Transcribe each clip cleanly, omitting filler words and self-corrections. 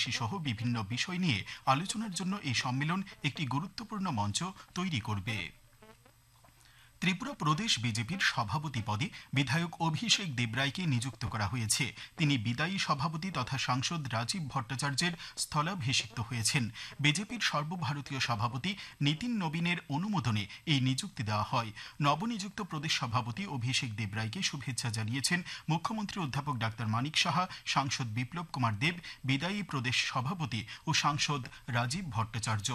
কৃষি সহ বিভিন্ন বিষয় নিয়ে আলোচনার জন্য এই সম্মেলন একটি গুরুত্বপূর্ণ মঞ্চ তৈরি করবে। ত্রিপুরা প্রদেশ বিজেপির সভাপতি পদে বিধায়ক অভিষেক দেবরায়কে নিযুক্ত করা হয়েছে। তিনি বিদায়ী সভাপতি তথা সাংসদ রাজীব ভট্টাচার্যের স্থলাভিষিক্ত হয়েছেন। বিজেপির সর্বভারতীয় সভাপতি নীতিন নবীনের অনুমোদনে এই নিযুক্তি দেওয়া হয়। নবনিযুক্ত প্রদেশ সভাপতি অভিষেক দেবরায়কে শুভেচ্ছা জানিয়েছেন মুখ্যমন্ত্রী অধ্যাপক ডাক্তার মানিক সাহা, সাংসদ বিপ্লব কুমার দেব, বিদায়ী প্রদেশ সভাপতি ও সাংসদ রাজীব ভট্টাচার্য।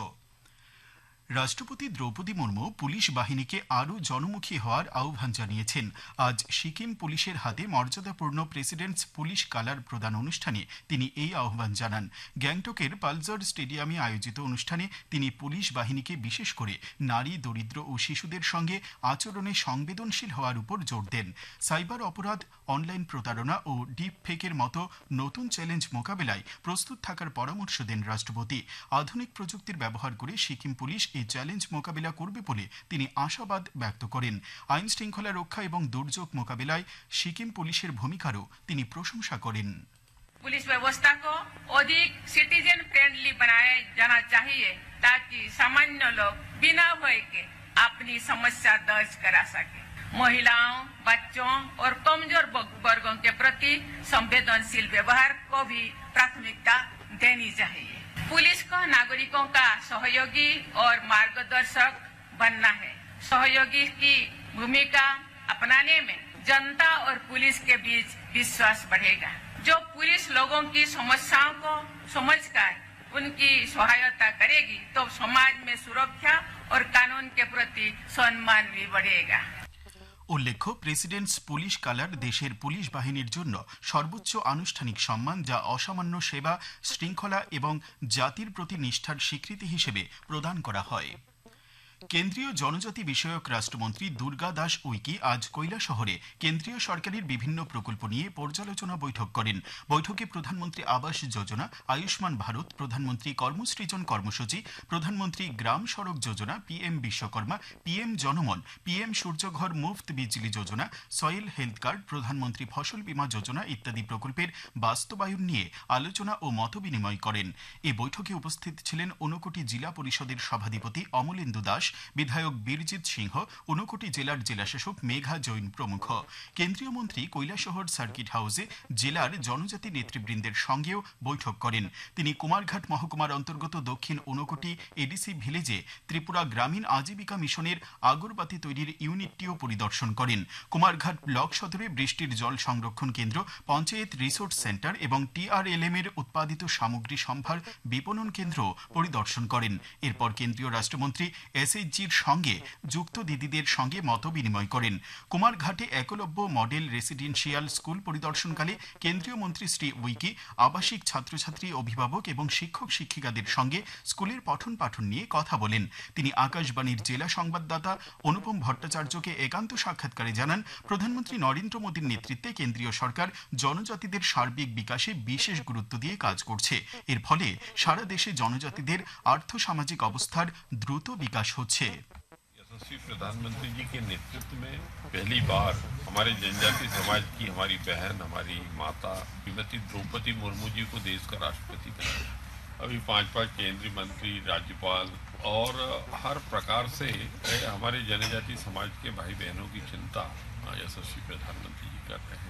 রাষ্ট্রপতি দ্রৌপদী মুর্মু পুলিশ বাহিনীকে আরও জনমুখী হওয়ার আহ্বান জানিয়েছেন। আজ সিকিম পুলিশের হাতে মর্যাদাপূর্ণ প্রেসিডেন্টস পুলিশ কালার প্রদান অনুষ্ঠানে তিনি এই আহ্বান জানান। গ্যাংটকের পালজার স্টেডিয়ামে আয়োজিত অনুষ্ঠানে তিনি পুলিশ বাহিনীকে বিশেষ করে নারী, দরিদ্র ও শিশুদের সঙ্গে আচরণে সংবেদনশীল হওয়ার উপর জোর দেন। সাইবার অপরাধ, অনলাইন প্রতারণা ও ডিপ ফেকের মতো নতুন চ্যালেঞ্জ মোকাবেলায় প্রস্তুত থাকার পরামর্শ দেন রাষ্ট্রপতি। আধুনিক প্রযুক্তির ব্যবহার করে সিকিম পুলিশ এই চ্যালেঞ্জ মোকাবিলা করবে বলে তিনি আশাবাদ ব্যক্ত করেন। আইন শৃঙ্খলা রক্ষা এবং দুর্যোগ মোকাবিলায় সিকিম পুলিশের ভূমিকারও তিনি প্রশংসা করেন। पुलिस व्यवस्था को अधिक सिटीजन फ्रेंडली बनाया जाना चाहिए ताकि सामान्य लोग बिना भय के अपनी समस्या दर्ज करा सके। महिलाओं, बच्चों और कमजोर वर्गों के प्रति संवेदनशील व्यवहार को भी प्राथमिकता देनी चाहिए। पुलिस को नागरिकों का सहयोगी और मार्गदर्शक बनना है। सहयोगी की भूमिका अपनाने में जनता और पुलिस के बीच विश्वास बढ़ेगा। जो पुलिस लोगों की समस्याओं को समझकर उनकी सहायता करेगी तो समाज में सुरक्षा और कानून के प्रति सम्मान भी बढ़ेगा। উল্লেখ্য, প্রেসিডেন্টস পুলিশ কালার দেশের পুলিশ বাহিনীর জন্য সর্বোচ্চ আনুষ্ঠানিক সম্মান, যা অসামান্য সেবা, শৃঙ্খলা এবং জাতির প্রতি নিষ্ঠার স্বীকৃতি হিসেবে প্রদান করা হয়। কেন্দ্রীয় জনজাতি বিষয়ক রাষ্ট্রমন্ত্রী দুর্গা দাস উইকি আজ কৈলাসহরে কেন্দ্রীয় সরকারের বিভিন্ন প্রকল্প নিয়ে পর্যালোচনা বৈঠক করেন। বৈঠকে প্রধানমন্ত্রী আবাস যোজনা, আয়ুষ্মান ভারত, প্রধানমন্ত্রী কর্মসৃজন কর্মসূচি, প্রধানমন্ত্রী গ্রাম সড়ক যোজনা, PM Vishwakarma, PM Janman, PM সূর্যঘর মুফত বিজলি যোজনা, সয়েল হেলথ কার্ড, প্রধানমন্ত্রী ফসল বীমা যোজনা ইত্যাদি প্রকল্পের বাস্তবায়ন নিয়ে আলোচনা ও মতবিনিময় করেন। এ বৈঠকে উপস্থিত ছিলেন ঊনকোটি জেলা পরিষদের সভাধিপতি অমলেন্দু দাস, বিধায়ক বীরজিৎ সিংহ, ঊনকোটি জেলার জেলাশাসক মেঘা জৈন প্রমুখ। কেন্দ্রীয় মন্ত্রী কৈলাসহর সার্কিট হাউসে জেলার জনজাতি নেতৃবৃন্দের সঙ্গেও বৈঠক করেন। তিনি কুমারঘাট মহকুমার অন্তর্গত দক্ষিণ ঊনকোটি এডিসি ভিলেজে ত্রিপুরা গ্রামীণ আজীবিকা মিশনের আগরবাতি তৈরির ইউনিটটিও পরিদর্শন করেন। কুমারঘাট ব্লক সদরে বৃষ্টির জল সংরক্ষণ কেন্দ্র, পঞ্চায়েত রিসোর্স সেন্টার এবং TRLM এর উৎপাদিত সামগ্রী সম্ভার বিপণন কেন্দ্র পরিদর্শন করেন। এরপর কেন্দ্রীয় রাষ্ট্রমন্ত্রী SHG'র সঙ্গে যুক্ত দিদিদের সঙ্গে মত বিনিময় করেন। কুমারঘাটে একলব্য মডেল রেসিডেন্সিয়াল স্কুল পরিদর্শনকালে কেন্দ্রীয় মন্ত্রী শ্রী উইকি আবাসিক ছাত্রছাত্রী, অভিভাবক এবং শিক্ষক শিক্ষিকাদের সঙ্গে স্কুলের পঠন পাঠন নিয়ে কথা বলেন। তিনি আকাশবাণীর জেলা সংবাদদাতা অনুপম ভট্টাচার্যকে একান্ত সাক্ষাৎকারে জানান, প্রধানমন্ত্রী নরেন্দ্র মোদীর নেতৃত্বে কেন্দ্রীয় সরকার জনজাতিদের সার্বিক বিকাশে বিশেষ গুরুত্ব দিয়ে কাজ করছে। এর ফলে সারা দেশে জনজাতিদের আর্থ-সামাজিক অবস্থার দ্রুত বিকাশ হচ্ছে। यशस्वी प्रधानमंत्री जी के नेतृत्व में पहली बार हमारे जनजाति समाज की हमारी बहन, हमारी माता श्रीमती द्रौपदी मुर्मू जी को देश का राष्ट्रपति बनाया। अभी 5 केंद्रीय मंत्री, राज्यपाल और हर प्रकार से हमारे जनजाति समाज के भाई बहनों की चिंता यशस्वी प्रधानमंत्री जी कर रहे हैं।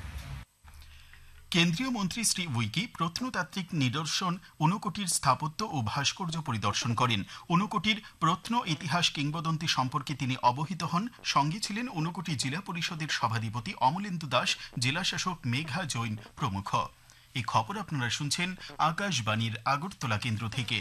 কেন্দ্রীয় মন্ত্রী শ্রী উইকি প্রত্নতাত্ত্বিক নিদর্শন, ঊনকোটির স্থাপত্য ও ভাস্কর্য পরিদর্শন করেন। ঊনকোটির প্রত্ন ইতিহাস কিংবদন্তি সম্পর্কে তিনি অবহিত হন। সঙ্গে ছিলেন ঊনকোটি জেলা পরিষদের সভাধিপতি অমলেন্দু দাস, জেলাশাসক মেঘা জৈন প্রমুখ। এই খবর আপনারা শুনছেন আকাশবাণীর আগরতলা কেন্দ্র থেকে।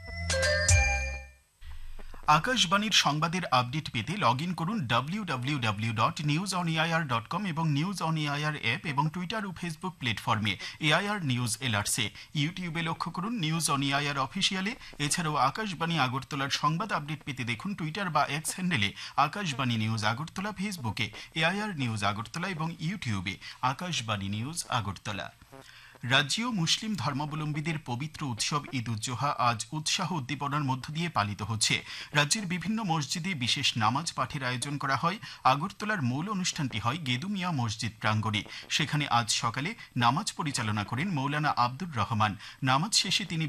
আকাশবাণীর সংবাদের আপডেট পেতে লগ ইন করুন www.newsonair.com এবং নিউজ অন এআইআর অ্যাপ এবং টুইটার ও ফেসবুক প্ল্যাটফর্মে এআইআর নিউজ এলআরসি। ইউটিউবে লক্ষ্য করুন নিউজ অন এআইআর অফিসিয়ালে। এছাড়াও আকাশবাণী আগরতলার সংবাদ আপডেট পেতে দেখুন টুইটার বা এক্স হ্যান্ডেলে আকাশবাণী নিউজ আগরতলা, ফেসবুকে এআইআর নিউজ আগরতলা এবং ইউটিউবে আকাশবাণী নিউজ আগরতলা। রাজ্যীয় মুসলিম ধর্মাবলম্বীদের পবিত্র উৎসব ঈদ উজ জোহা আজ উৎসাহ উদ্দীপনার মধ্য দিয়ে পালিত হচ্ছে। রাজ্যের বিভিন্ন মসজিদে বিশেষ নামাজ পাঠের আয়োজন করা হয়। আগরতলার মূল অনুষ্ঠানটি হয় গেদুমিয়া মসজিদ প্রাঙ্গণে। সেখানে আজ সকালে নামাজ পরিচালনা করেন মৌলানা আব্দুর রহমান। নামাজ শেষে তিনি